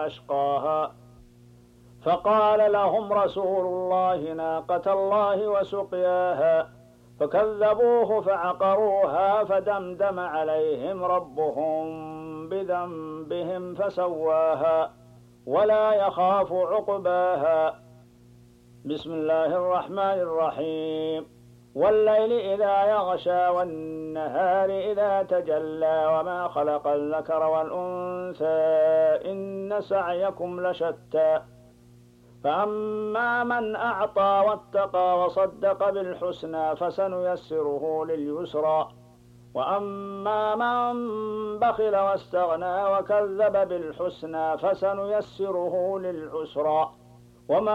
أشقاها. فقال لهم رسول الله ناقة الله وسقياها، فكذبوه فعقروها، فدمدم عليهم ربهم بذنبهم فسواها، ولا يخاف عقباها. بسم الله الرحمن الرحيم. والليل إذا يغشى والنهار إذا تجلى وما خلق الذكر والأنثى إن سعيكم لشتى. فأما من أعطى واتقى وصدق بالحسنى فسنيسره لليسرى، وأما من بخل واستغنى وكذب بالحسنى فسنيسره للعسرى. وما